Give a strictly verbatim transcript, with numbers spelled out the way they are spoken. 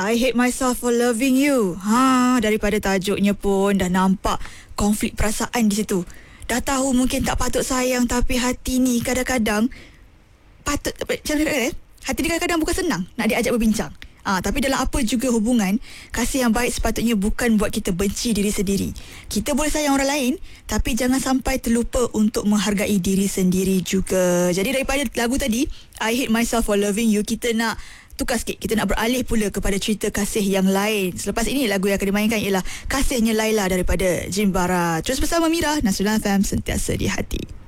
I hate myself for loving you. Ha, daripada tajuknya pun dah nampak konflik perasaan di situ. Dah tahu mungkin tak patut sayang, tapi hati ni kadang-kadang patut, macam mana eh? Hati ni kadang-kadang bukan senang nak diajak berbincang. Ah, tapi dalam apa juga hubungan, kasih yang baik sepatutnya bukan buat kita benci diri sendiri. Kita boleh sayang orang lain, tapi jangan sampai terlupa untuk menghargai diri sendiri juga. Jadi daripada lagu tadi, I hate myself for loving you, kita nak tukar sikit. Kita nak beralih pula kepada cerita kasih yang lain. Selepas ini lagu yang akan dimainkan ialah Kasihnya Laila daripada Jim Bara. Terus bersama Mira, Nasional F M, sentiasa di hati.